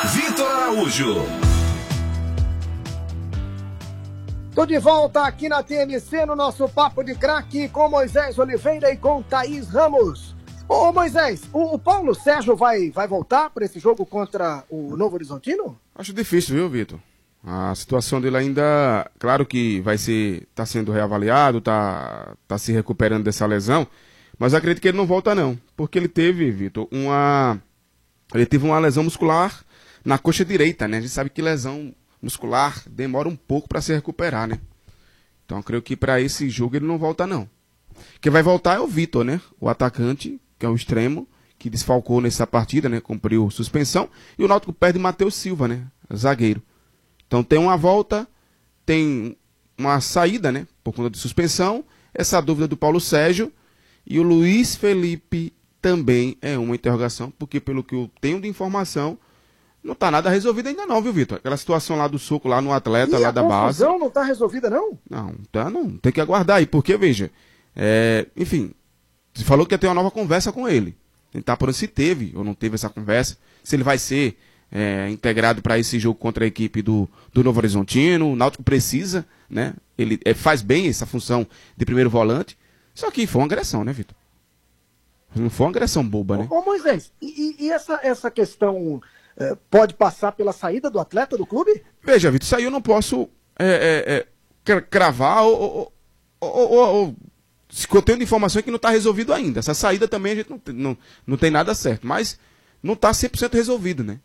Vitor Araújo. Tô de volta aqui na TMC no nosso Papo de Craque com Moisés Oliveira e com Thaís Ramos. Ô Moisés, o Paulo Sérgio vai voltar para esse jogo contra o Novo Horizontino? Acho difícil, viu, Vitor? A situação dele ainda, claro que tá sendo reavaliado, tá se recuperando dessa lesão, mas acredito que ele não volta não, porque ele teve, Vitor, ele teve uma lesão muscular na coxa direita, né? A gente sabe que lesão muscular demora um pouco para se recuperar, né? Então eu creio que para esse jogo ele não volta não. Quem vai voltar é o Vitor, né? O atacante, que é o extremo, que desfalcou nessa partida, né? Cumpriu suspensão, e o Náutico perde Matheus Silva, né? Zagueiro. Então tem uma volta, tem uma saída, né? Por conta de suspensão, essa dúvida do Paulo Sérgio, e o Luiz Felipe também é uma interrogação, porque pelo que eu tenho de informação, não está nada resolvido ainda não, viu, Vitor? Aquela situação lá do soco lá no atleta, lá da base. A confusão não está resolvida, não? Não, tá, não. Tem que aguardar aí, porque, veja, enfim, você falou que ia ter uma nova conversa com ele. Tentar por se teve ou não teve essa conversa, se ele vai ser integrado para esse jogo contra a equipe do Novo Horizontino. O Náutico precisa, né? Ele faz bem essa função de primeiro volante, só que foi uma agressão, né, Vitor? Não foi uma agressão boba, né? Ô Moisés, e essa questão pode passar pela saída do atleta do clube? Veja, Vitor, isso aí eu não posso cravar ou se eu tenho de informação que não está resolvido ainda. Essa saída também a gente não tem nada certo, mas não está 100% resolvido, né?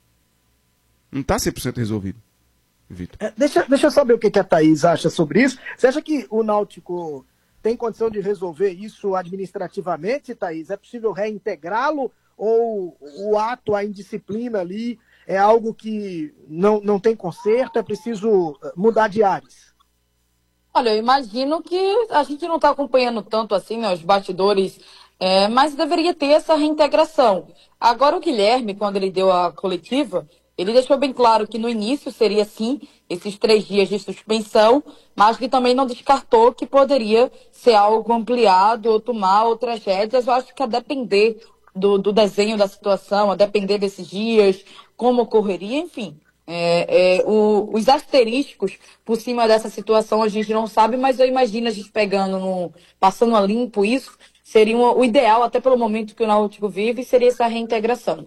Não está 100% resolvido, Vitor. Deixa eu saber o que a Thaís acha sobre isso. Você acha que o Náutico tem condição de resolver isso administrativamente, Thaís? É possível reintegrá-lo ou o ato, a indisciplina ali é algo que não tem conserto, é preciso mudar de ares? Olha, eu imagino que a gente não está acompanhando tanto assim, né, os bastidores, mas deveria ter essa reintegração. Agora o Guilherme, quando ele deu a coletiva, ele deixou bem claro que no início seria sim esses 3 dias de suspensão, mas que também não descartou que poderia ser algo ampliado ou tomar outras rédeas. Eu acho que a depender do desenho da situação, a depender desses dias, como ocorreria, enfim. Os asterísticos por cima dessa situação a gente não sabe, mas eu imagino a gente passando a limpo isso, seria o ideal, até pelo momento que o Náutico vive, seria essa reintegração.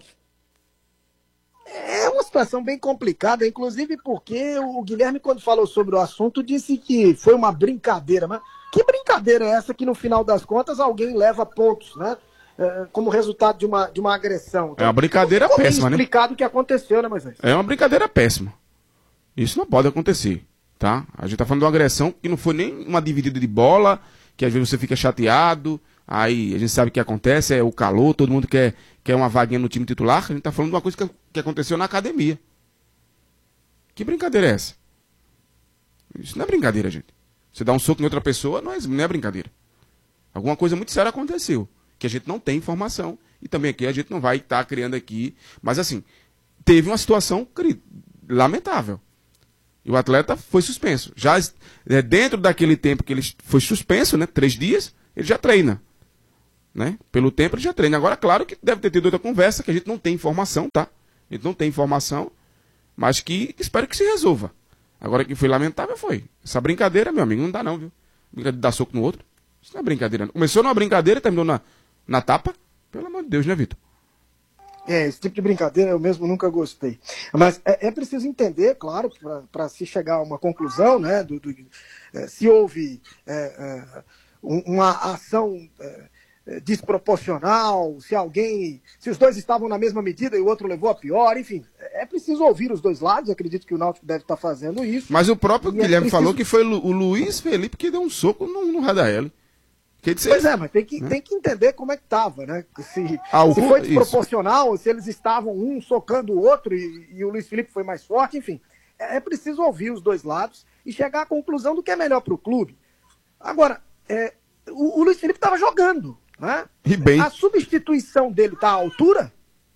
É uma situação bem complicada, inclusive porque o Guilherme, quando falou sobre o assunto, disse que foi uma brincadeira. Mas que brincadeira é essa que, no final das contas, alguém leva pontos, né? Como resultado de uma agressão. Então, é uma brincadeira péssima, né? Explicado o que aconteceu, né, Moisés? É uma brincadeira péssima. Isso não pode acontecer, tá? A gente tá falando de uma agressão que não foi nem uma dividida de bola, que às vezes você fica chateado, aí a gente sabe o que acontece, é o calor, todo mundo quer uma vaguinha no time titular. A gente tá falando de uma coisa que aconteceu na academia. Que brincadeira é essa? Isso não é brincadeira, gente. Você dá um soco em outra pessoa, não é brincadeira. Alguma coisa muito séria aconteceu, que a gente não tem informação, e também aqui a gente não vai estar criando aqui, mas assim, teve uma situação lamentável. E o atleta foi suspenso. Já dentro daquele tempo que ele foi suspenso, né, 3 dias, ele já treina. Né? Pelo tempo ele já treina. Agora, claro que deve ter tido outra conversa, que a gente não tem informação, tá? A gente não tem informação, mas que espero que se resolva. Agora, que foi lamentável, foi. Essa brincadeira, meu amigo, não dá não, viu? Brincadeira de dar soco no outro. Isso não é brincadeira, não. Começou numa brincadeira e terminou na tapa. Pelo amor de Deus, né, Vitor? Esse tipo de brincadeira eu mesmo nunca gostei. Mas é preciso entender, claro, para se chegar a uma conclusão, né, se houve uma ação desproporcional, se os dois estavam na mesma medida e o outro levou a pior, enfim, é preciso ouvir os dois lados, acredito que o Náutico deve estar fazendo isso. Mas o próprio Guilherme falou que foi o Luiz Felipe que deu um soco no Radaeli. Pois é, mas tem que entender como é que estava, né? Se foi desproporcional, se eles estavam um socando o outro e o Luiz Felipe foi mais forte, enfim. É preciso ouvir os dois lados e chegar à conclusão do que é melhor para o clube. Agora, o Luiz Felipe estava jogando, né? E bem. A substituição dele está à altura?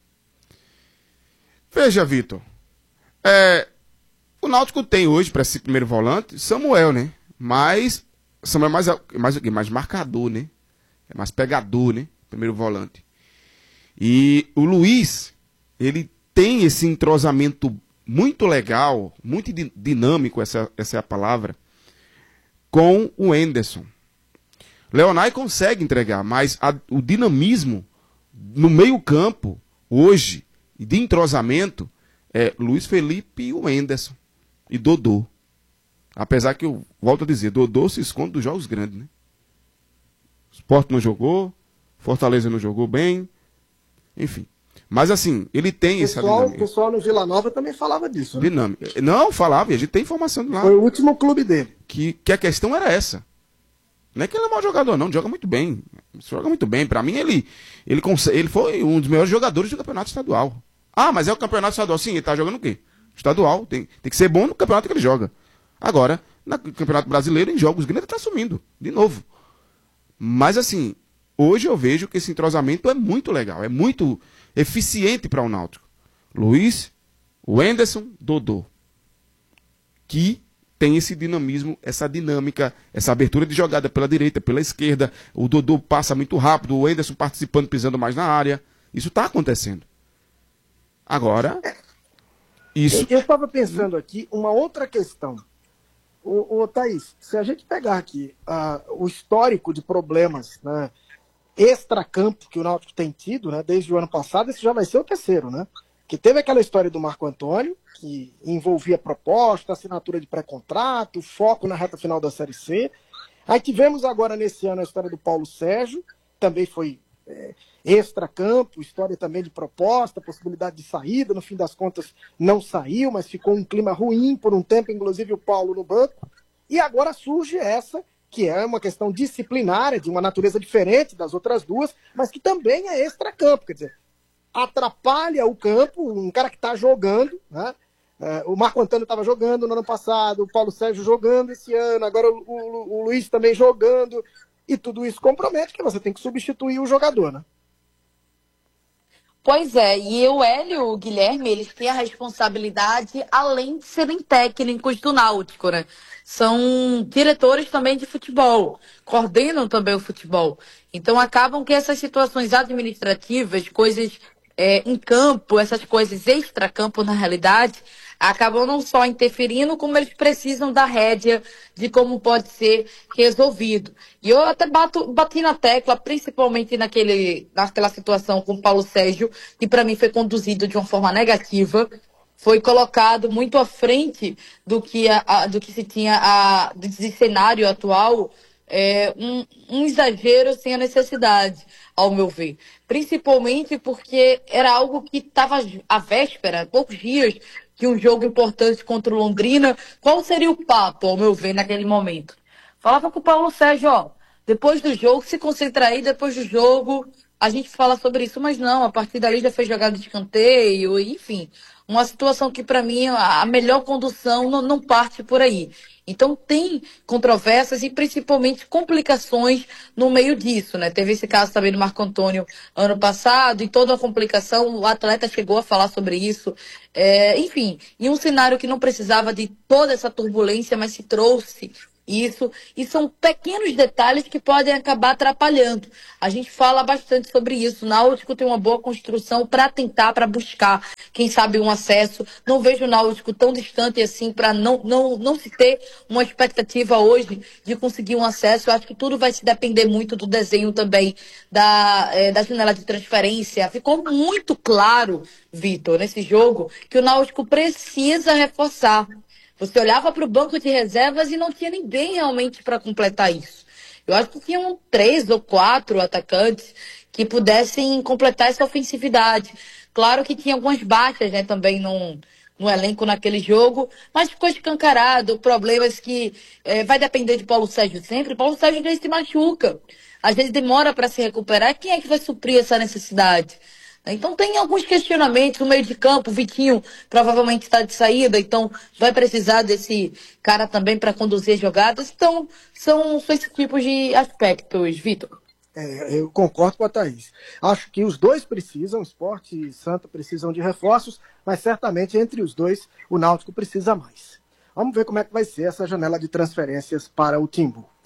Veja, Vitor, o Náutico tem hoje, para esse primeiro volante, Samuel, né? Mas Samuel é mais marcador, né? É mais pegador, né? Primeiro volante. E o Luiz, ele tem esse entrosamento muito legal, muito dinâmico, essa é a palavra, com o Henderson. Leonai consegue entregar, mas o dinamismo no meio-campo, hoje, de entrosamento, é Luiz Felipe e o Henderson. E Dodô. Apesar que eu volto a dizer, Dodô se esconde dos jogos grandes, né? Sport não jogou, Fortaleza não jogou bem, enfim. Mas assim, ele tem essa dinâmica. O pessoal no Vila Nova também falava disso, né? Dinâmica. Não, falava, e a gente tem informação de lá. Foi o último clube dele. Que a questão era essa. Não é que ele é mau jogador, não, joga muito bem. Joga muito bem. Pra mim, ele foi um dos melhores jogadores do campeonato estadual. Ah, mas é o campeonato estadual. Sim, ele tá jogando o quê? Estadual. Tem que ser bom no campeonato que ele joga. Agora, no campeonato brasileiro, em jogos grandes, ele tá sumindo. De novo. Mas assim, hoje eu vejo que esse entrosamento é muito legal. É muito eficiente para o Náutico. Luiz, o Henderson, Dodô. Que tem esse dinamismo, essa dinâmica, essa abertura de jogada pela direita, pela esquerda. O Dodô passa muito rápido, o Henderson participando, pisando mais na área. Isso está acontecendo. Agora, isso... Eu estava pensando aqui uma outra questão. Thaís, se a gente pegar aqui o histórico de problemas, né, extracampo que o Náutico tem tido, né, desde o ano passado, esse já vai ser o terceiro, né? Que teve aquela história do Marco Antônio, que envolvia proposta, assinatura de pré-contrato, foco na reta final da Série C. Aí tivemos agora nesse ano a história do Paulo Sérgio, também foi extracampo, história também de proposta, possibilidade de saída, no fim das contas não saiu, mas ficou um clima ruim por um tempo, inclusive o Paulo no banco. E agora surge essa, que é uma questão disciplinária, de uma natureza diferente das outras duas, mas que também é extracampo, quer dizer, atrapalha o campo, um cara que está jogando, né? O Marco Antônio estava jogando no ano passado, o Paulo Sérgio jogando esse ano, agora o Luiz também jogando, e tudo isso compromete que você tem que substituir o jogador, né? Pois é, e o Hélio e o Guilherme, eles têm a responsabilidade, além de serem técnicos do Náutico, né? São diretores também de futebol, coordenam também o futebol. Então acabam que essas situações administrativas, coisas em campo, essas coisas extra-campo na realidade, acabam não só interferindo, como eles precisam da rédea de como pode ser resolvido. E eu até bati na tecla, principalmente naquela situação com o Paulo Sérgio, que para mim foi conduzido de uma forma negativa, foi colocado muito à frente do que se tinha de cenário atual, um exagero sem a necessidade, ao meu ver. Principalmente porque era algo que estava à véspera, poucos dias, de um jogo importante contra o Londrina. Qual seria o papo, ao meu ver, naquele momento? Falava com o Paulo Sérgio, ó, depois do jogo, se concentra aí, depois do jogo, a gente fala sobre isso. Mas não, a partir dali já foi jogado de escanteio, enfim. Uma situação que, para mim, a melhor condução não parte por aí. Então, tem controvérsias e, principalmente, complicações no meio disso, né? Teve esse caso também do Marco Antônio ano passado, e toda a complicação, o atleta chegou a falar sobre isso. Enfim, em um cenário que não precisava de toda essa turbulência, mas se trouxe isso, e são pequenos detalhes que podem acabar atrapalhando. A gente fala bastante sobre isso. O Náutico tem uma boa construção para buscar, quem sabe, um acesso. Não vejo o Náutico tão distante assim para não se ter uma expectativa hoje de conseguir um acesso. Eu acho que tudo vai se depender muito do desenho também da janela de transferência. Ficou muito claro, Vitor, nesse jogo, que o Náutico precisa reforçar. Você olhava para o banco de reservas e não tinha ninguém realmente para completar isso. Eu acho que tinham 3 ou 4 atacantes que pudessem completar essa ofensividade. Claro que tinha algumas baixas, né, também no elenco naquele jogo, mas ficou escancarado. Problemas que vai depender de Paulo Sérgio sempre. Paulo Sérgio às vezes se machuca, às vezes demora para se recuperar. Quem é que vai suprir essa necessidade? Então tem alguns questionamentos no meio de campo. O Vitinho provavelmente está de saída, então vai precisar desse cara também para conduzir as jogadas. Então são esses tipos de aspectos, Vitor. Eu concordo com a Thaís. Acho que os dois precisam, Sport e Santa precisam de reforços, mas certamente entre os dois o Náutico precisa mais. Vamos ver como é que vai ser essa janela de transferências para o Timbu.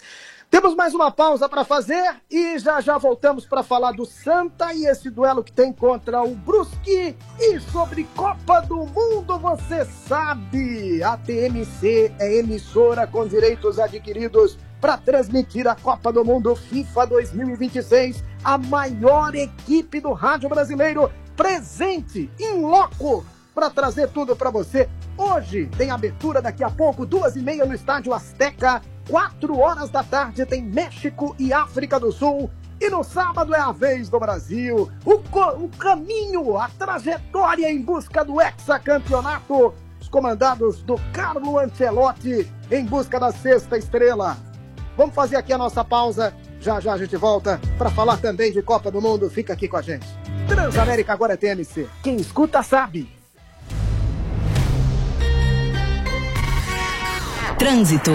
Temos mais uma pausa para fazer e já voltamos para falar do Santa e esse duelo que tem contra o Brusque. E sobre Copa do Mundo, você sabe, a TMC é emissora com direitos adquiridos para transmitir a Copa do Mundo FIFA 2026, a maior equipe do rádio brasileiro presente em loco para trazer tudo para você. Hoje tem abertura, daqui a pouco, 2h30 no Estádio Azteca, 4h tem México e África do Sul. E no sábado é a vez do Brasil. O caminho, a trajetória em busca do hexacampeonato. Os comandados do Carlo Ancelotti em busca da 6ª estrela. Vamos fazer aqui a nossa pausa. Já a gente volta para falar também de Copa do Mundo. Fica aqui com a gente. Transamérica agora é TMC. Quem escuta sabe. Trânsito.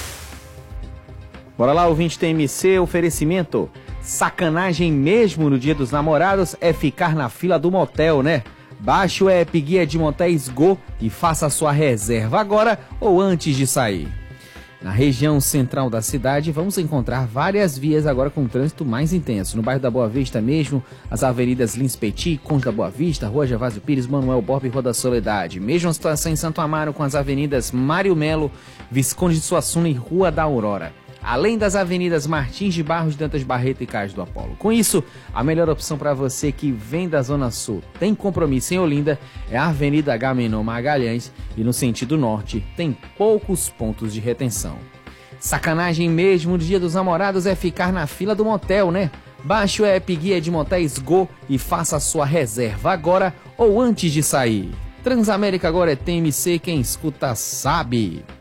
Bora lá, ouvinte TMC, oferecimento. Sacanagem mesmo no Dia dos Namorados é ficar na fila do motel, né? Baixe o app Guia de Motéis Go e faça a sua reserva agora ou antes de sair. Na região central da cidade, vamos encontrar várias vias agora com trânsito mais intenso. No bairro da Boa Vista mesmo, as avenidas Lins Petit, Conde da Boa Vista, Rua Gervásio Pires, Manuel Borba e Rua da Soledade. Mesma situação em Santo Amaro com as avenidas Mário Melo, Visconde de Suassuna e Rua da Aurora. Além das avenidas Martins de Barros, Dantas Barreto e Cais do Apolo. Com isso, a melhor opção para você que vem da Zona Sul, tem compromisso em Olinda, é a Avenida Agamenon Magalhães e no sentido norte tem poucos pontos de retenção. Sacanagem mesmo no Dia dos Namorados é ficar na fila do motel, né? Baixe o app Guia de Motéis Go e faça a sua reserva agora ou antes de sair. Transamérica agora é TMC, quem escuta sabe.